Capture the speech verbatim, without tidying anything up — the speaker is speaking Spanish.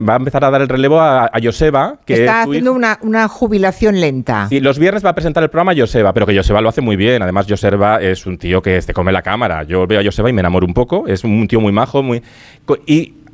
va a empezar a dar el relevo a, a Joseba, que está es haciendo una, una jubilación lenta. Sí, los viernes va a presentar el programa Joseba, pero que Joseba lo hace muy bien. Además, Joseba es un tío que se come la cámara. Yo veo a Joseba y me enamoro un poco. Es un tío muy majo, muy... Y